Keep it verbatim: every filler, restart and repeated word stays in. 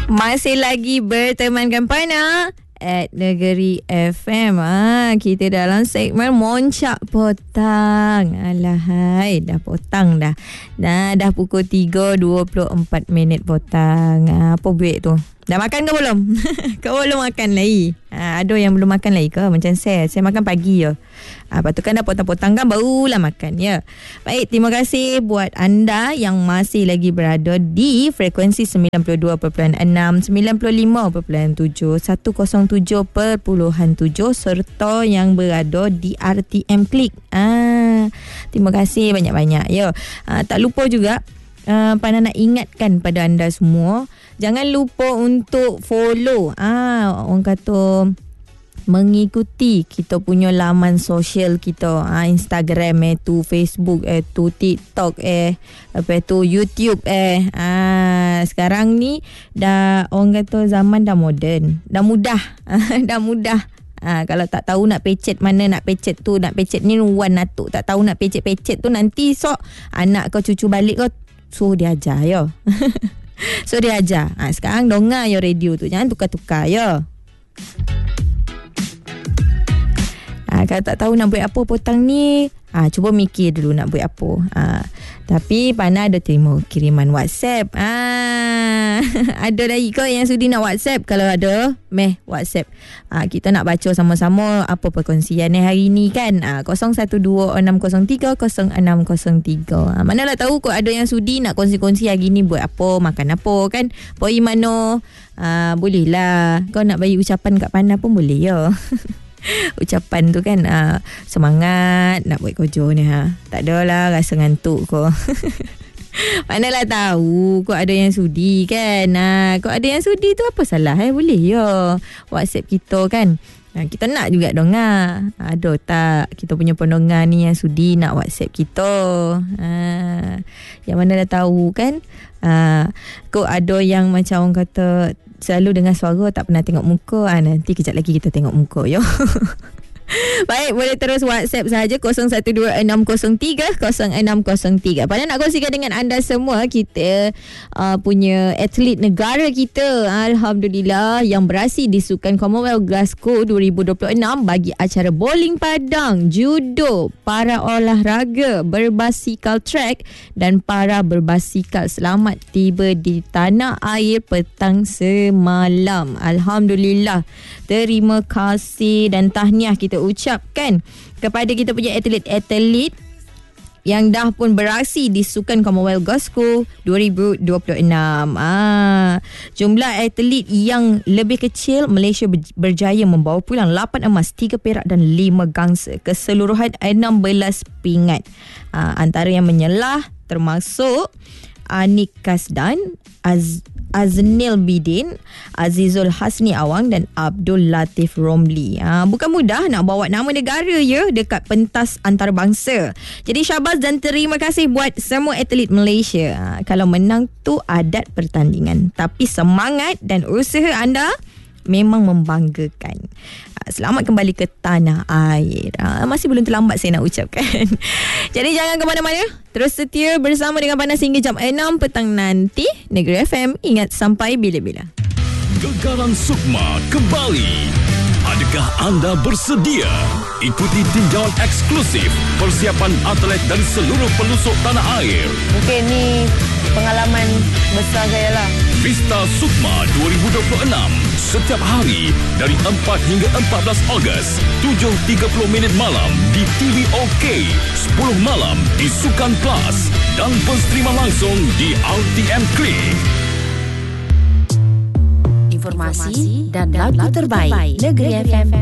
Masih lagi bertemankan Pana at Negeri F M. Ah, kita dalam segmen Moncak Potang. Alahai, dah potang dah. Dah, dah pukul tiga dua puluh empat minit potang. Ah, apa buat tu? Dah makan ke belum? Kau belum makan lagi? Ha, ada yang belum makan lagi ke? Macam saya. Saya makan pagi je. Ha, lepas tu kan dah potong-potong kan barulah makan. Ya. Baik, terima kasih buat anda yang masih lagi berada di frekuensi sembilan puluh dua perpuluhan enam, sembilan puluh lima perpuluhan tujuh, seratus tujuh perpuluhan tujuh serta yang berada di R T M Klik. Ha, terima kasih banyak-banyak. Ya. Ha, tak lupa juga uh, Pana nak ingatkan pada anda semua, jangan lupa untuk follow ah orang kata mengikuti kita punya laman sosial kita, ah, Instagram eh tu, Facebook eh tu, TikTok eh, lepas tu YouTube eh. Ah, sekarang ni dah orang kata zaman dah moden, dah mudah. dah mudah. Ha, kalau tak tahu nak pecet mana, nak pecet tu, nak pecet ni, wan natuk tak tahu nak pecet-pecet tu, nanti sok anak kau cucu balik kau suruh dia ajar ya. So dia ajar. Ha, sekarang dengar ya radio tu, jangan tukar-tukar ya. Ha, kalau tak tahu nak buat apa potang ni, ha, cuba mikir dulu nak buat apa. Ha, tapi Pana ada terima kiriman WhatsApp. Ha, ada lagi kau yang sudi nak WhatsApp? Kalau ada, meh WhatsApp. Ha, kita nak baca sama-sama apa perkongsian hari ni kan. Ha, kosong satu dua enam kosong tiga kosong enam kosong tiga. Ha, manalah tahu kau ada yang sudi nak kongsi-kongsi hari ni buat apa, makan apa kan. Pergi mana? Ha, boleh lah. Kau nak bagi ucapan kat Pana pun boleh ya. Ucapan tu kan, uh, semangat nak buat kerja ni ha. Tak adalah rasa ngantuk kau. Manalah tahu kau ada yang sudi kan. Ha, kau ada yang sudi tu apa salah eh? Boleh ya WhatsApp kita kan. Ha, kita nak juga dengar. Ada tak kita punya pendengar ni yang sudi nak WhatsApp kita? Ha, yang mana dah tahu kan. Ha, kau ada yang macam orang kata selalu dengar suara tak pernah tengok muka. Ha, nanti kejap lagi kita tengok muka yo. Baik, boleh terus WhatsApp sahaja kosong satu dua enam kosong tiga kosong enam kosong tiga. Pada nak kongsikan dengan anda semua, kita uh, punya atlet negara kita, Alhamdulillah, yang berhasil di Sukan Commonwealth Glasgow dua ribu dua puluh enam bagi acara bowling padang, judo, para olahraga berbasikal track dan para berbasikal selamat tiba di tanah air petang semalam. Alhamdulillah. Terima kasih dan tahniah kita ucapkan kepada kita punya atlet-atlet yang dah pun beraksi di Sukan Commonwealth Glasgow dua ribu dua puluh enam. Ah, jumlah atlet yang lebih kecil, Malaysia berjaya membawa pulang lapan emas, tiga perak dan lima gangsa, keseluruhan enam belas pingat. Ah, antara yang menyelah termasuk Anik Kasdan, Az Aznil Bidin, Azizul Hasni Awang dan Abdul Latif Romli. Ha, bukan mudah nak bawa nama negara ya dekat pentas antarabangsa. Jadi syabas dan terima kasih buat semua atlet Malaysia. Ha, kalau menang tu adat pertandingan, tapi semangat dan usaha anda memang membanggakan. Ha, selamat kembali ke tanah air. Ha, masih belum terlambat saya nak ucapkan. Jadi jangan ke mana-mana. Terus setia bersama dengan Panas hingga jam enam petang nanti. Negeri F M, ingat sampai bila-bila. Gegaran Sukma kembali. Adakah anda bersedia? Ikuti tinjauan eksklusif persiapan atlet dari seluruh pelusuk tanah air. Mungkin ni pengalaman besar saya lah. Pesta Sukma dua ribu dua puluh enam setiap hari dari empat hingga empat belas Ogos, tujuh tiga puluh minit malam di T V OK, sepuluh malam di Sukan Plus dan penstreaman langsung di R T M Klik. Informasi dan lagu terbaik Negeri F M.